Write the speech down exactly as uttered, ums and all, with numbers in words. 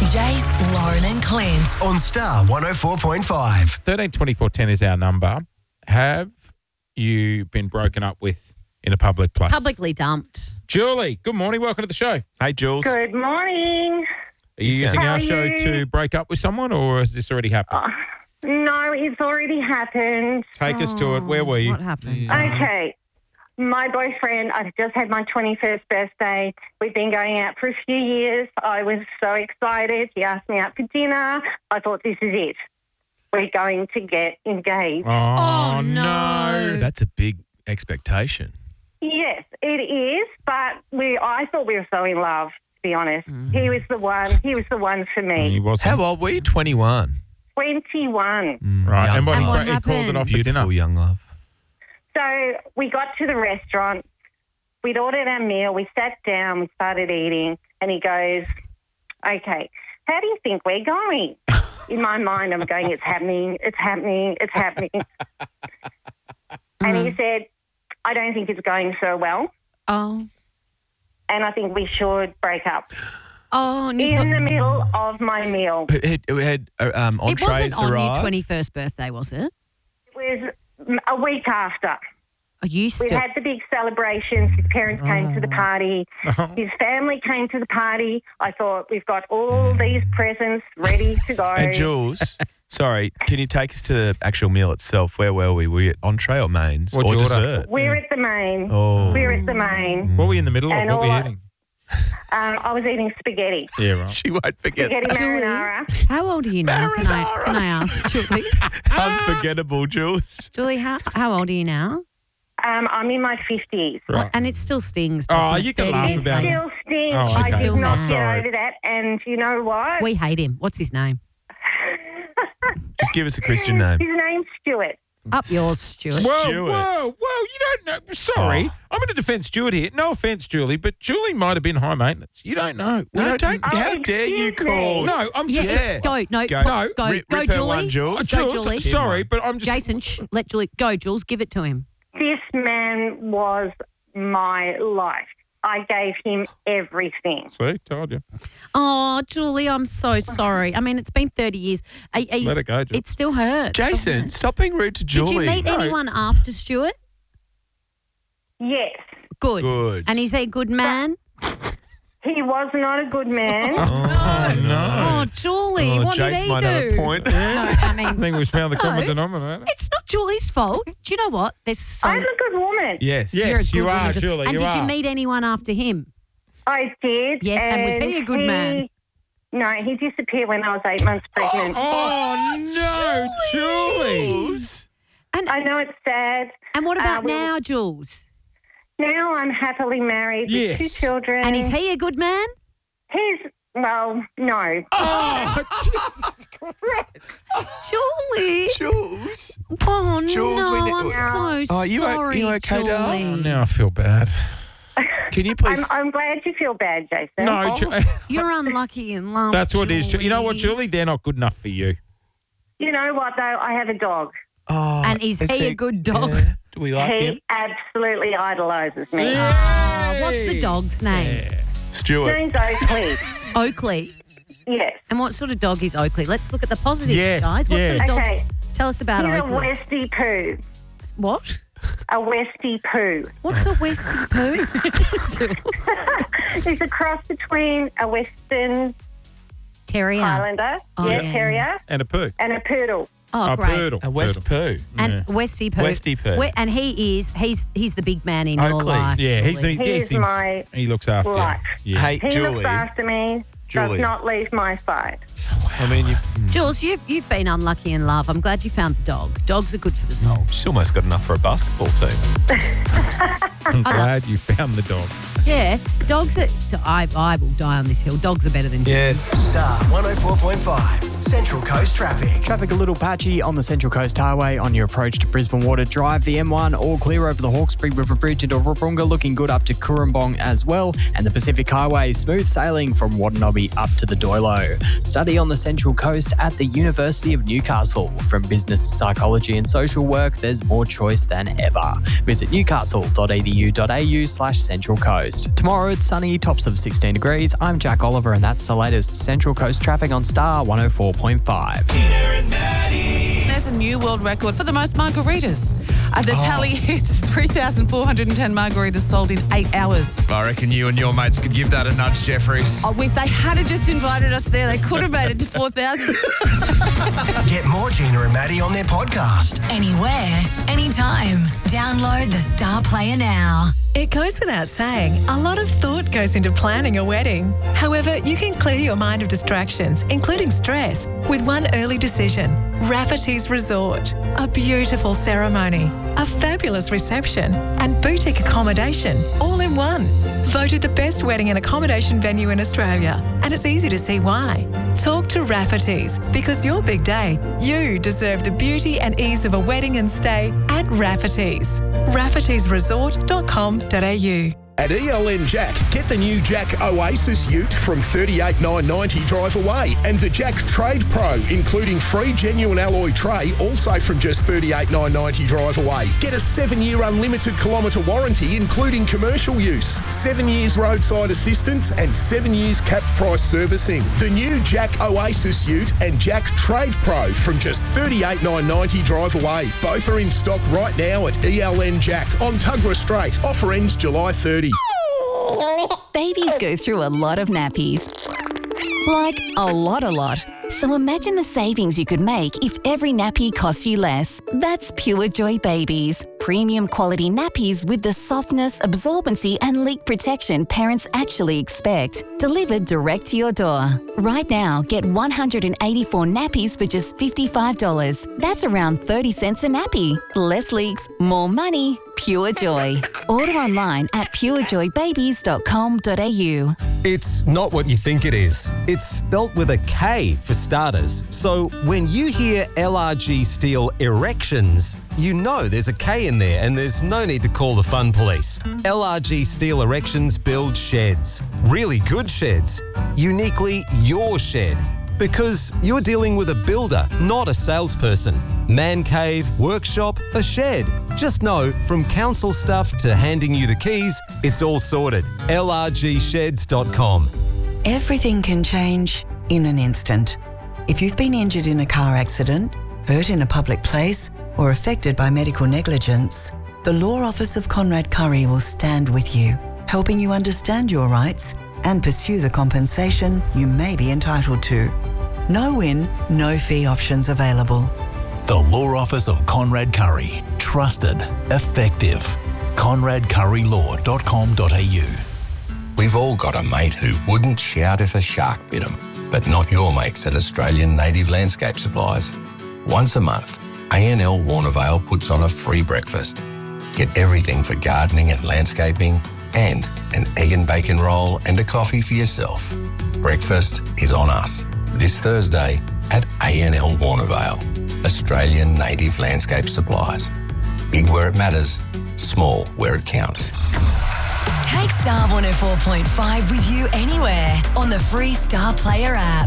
Jace, Lauren and Clint on Star one oh four point five. thirteen twenty-four ten is our number. Have you been broken up with in a public place? Publicly dumped. Julie, good morning. Welcome to the show. Hey, Jules. Good morning. Are you using How our are show you? to break up with someone, or has this already happened? Oh, no, it's already happened. Take us to it. Where were you? What happened? Okay. My boyfriend, I've just had my twenty-first birthday. We've been going out for a few years. I was so excited. He asked me out for dinner. I thought, this is it. We're going to get engaged. Oh, Oh, no. no. That's a big expectation. Yes, it is, but we. I thought we were so in love, to be honest. He was the one. He was the one for He me. wasn't. How old were you? twenty-one. twenty-one. Right. Young And what he, And bro- what he called it off you Beautiful dinner. young love. So we got to the restaurant. We'd ordered our meal. We sat down. We started eating. And he goes, okay, how do you think we're going? In my mind, I'm going, it's happening, it's happening, it's happening. And he said, I don't think it's going so well. Oh. And I think we should break up. Oh, and you In the thought- middle of my meal. It had, it had uh, um, it entrees wasn't on arrived. your twenty-first birthday, was it? It was a week after. Oh, you We still... had the big celebrations. His parents came to the party. His family came to the party. I thought, we've got all these presents ready to go. And Jules, sorry, can you take us to the actual meal itself? Where were we? Were you at entree or mains What'd or you order? dessert? We're at the main. Oh. We're at the main. What were you in the middle of? And What were you all- eating? Um, I was eating spaghetti. Yeah, right. She won't forget Spaghetti that. marinara. How old are you now? Can I, can I ask, Julie? Unforgettable, Jules. Julie, how, how old are you now? Um, I'm in my fifties. Right. And it still stings, Oh, doesn't it? you can thirty laugh years about it. later? Still stinks. Oh, I okay. did not I'm get sorry. over that. And you know what? We hate him. What's his name? Just give us a Christian name. His name's Stuart. Up yours, Stuart. Whoa, Stuart. whoa, whoa, you don't know. Sorry. Oh. I'm going to defend Stuart here. No offence, Julie, but Julie might have been high maintenance. You don't know. We No, don't. Oh, How dare you excuse call? me. No, I'm Yes, just... Yeah. go. No, Go. go. No, Go, rip- go rip her Julie. one, Jules. Go, Jules, Julie. sorry, but I'm just... Jason, shh, let Julie go. Jules, give it to him. This man was my life. I gave him everything. See, told you. Oh, Julie, I'm so sorry. I mean, it's been thirty years. Are, are you, Let it go, Jules. It still hurts. doesn't Jason, it? stop being rude to Did Julie. you meet No. anyone after Stuart? Yes. Good. Good. And he's a good man? He was not a good man. Oh, no. Oh, Julie, Oh, what Jace did he might do? have a point. No, I I mean, think we've found the common No. denominator. it's not Julie's fault. Do you know what? There's so... I'm a good woman. Yes. Yeah. You're a Yes, good you woman, are, Ju- Julie, And you did are. you meet anyone after him? I did. Yes, and was he a good he- man? No, he disappeared when I was eight months pregnant. Oh, no, Julie. Jules. And I know it's sad. and what about Uh, we- now, Jules? Now I'm happily married Yes. with two children. And is he a good man? He's, well, no. Oh, Jesus Christ. Julie. Jules. Oh, Jules, no, we ne- I'm so Oh, you o- sorry, you okay, Julie. darling? Oh, now I feel bad. Can you I'm, please? I'm glad you feel bad, Jason. No, Oh. Ju- You're unlucky in love. that's what it is. Julie. You know what, Julie? They're not good enough for you. You know what, though? I have a dog. Oh, And is he a good dog? Yeah. Do we like he him? absolutely idolises me. Ah, what's the dog's name? Stuart. Name's Oakley. Oakley. Yes. And what sort of dog is Oakley? Let's look at the positives, Yes, guys. What sort of dogs? Okay. Tell us about He's a Oakley. Westie poo. What? A Westie poo. What's a Westie poo? He's a cross between a Western Terrier. Highlander, Oh, yeah, yeah. terrier, And a poo. and a poodle. Oh, a great. poodle. A West Poodle. poo. And Yeah. Westie poo. Westie poo. We- and he is, he's he's the big man in your Oakley. life. Yeah, he's the, Julie. He he's is the- my he looks after you. life. Yeah. Hey, He Julie. looks after me, Julie. does not leave my side. I mean, you've, Jules, you've, you've been unlucky in love. I'm glad you found the dog. Dogs are good for the soul. she's almost got enough for a basketball team. I'm glad you found the dog. Yeah, dogs are... I, I will die on this hill. Dogs are better than Yes. Star one oh four point five. Central Coast Traffic. Traffic a little patchy on the Central Coast Highway on your approach to Brisbane Water Drive. The M one all clear over the Hawkesbury River Bridge into Warrabunga, looking good up to Cooranbong as well. And the Pacific Highway smooth sailing from Wadenobe up to the Doilo. Study on the Central Coast at the University of Newcastle. From business to psychology and social work, there's more choice than ever. Visit newcastle.edu.au slash Central Coast. Coast. Tomorrow it's sunny, tops of sixteen degrees. I'm Jack Oliver, and that's the latest Central Coast traffic on Star one oh four point five. There's a new world record for the most margaritas. Uh, the tally hits three thousand four hundred ten margaritas sold in eight hours. I reckon you and your mates could give that a nudge, Jeffries. Oh, if they had just invited us there, they could have made it to four thousand. Get more Gina and Maddie on their podcast. Anywhere, anytime. Download the Star Player now. It goes without saying, a lot of thought goes into planning a wedding. However, you can clear your mind of distractions, including stress, with one early decision. Rafferty's Resort. A beautiful ceremony, a fabulous reception, and boutique accommodation, all in one. Voted the best wedding and accommodation venue in Australia, and it's easy to see why. Talk to Rafferty's, because your big day, you deserve the beauty and ease of a wedding and stay at Rafferty's. raffertys resort dot com dot a u. At E L N Jack, get the new Jack Oasis Ute from thirty-eight thousand nine hundred ninety dollars drive away, and the Jack Trade Pro, including free genuine alloy tray, also from just thirty-eight thousand nine hundred ninety dollars drive away. Get a seven-year unlimited kilometre warranty, including commercial use, seven years roadside assistance, and seven years capped price servicing. The new Jack Oasis Ute and Jack Trade Pro from just thirty-eight thousand nine hundred ninety dollars drive away. Both are in stock right now at E L N Jack on Tuggerah Strait. Offer ends July thirtieth. Babies go through a lot of nappies. Like, a lot, a lot. So imagine the savings you could make if every nappy cost you less. That's Pure Joy Babies. Premium quality nappies with the softness, absorbency and leak protection parents actually expect. Delivered direct to your door. Right now, get one hundred eighty-four nappies for just fifty-five dollars. That's around thirty cents a nappy. Less leaks, more money. Pure Joy. Order online at pure joy babies dot com dot a u. It's not what you think it is. It's spelt with a K for starters. So when you hear L R G Steel Erections, you know there's a K in there and there's no need to call the fun police. L R G Steel Erections build sheds. Really good sheds. Uniquely your shed. Because you're dealing with a builder, not a salesperson. Man cave, workshop, a shed. Just know, from council stuff to handing you the keys, it's all sorted. L R G sheds dot com. Everything can change in an instant. If you've been injured in a car accident, hurt in a public place, or affected by medical negligence, the Law Office of Conrad Curry will stand with you, helping you understand your rights and pursue the compensation you may be entitled to. No win, no fee options available. The Law Office of Conrad Curry. Trusted. Effective. conrad curry law dot com dot a u. We've all got a mate who wouldn't shout if a shark bit him, but not your mates at Australian Native Landscape Supplies. Once a month, A N L Warnervale puts on a free breakfast. Get everything for gardening and landscaping, and an egg and bacon roll and a coffee for yourself. Breakfast is on us this Thursday at A N L Warnervale, Australian Native Landscape Supplies. Big where it matters, small where it counts. Take Star one oh four point five with you anywhere on the free Star Player app.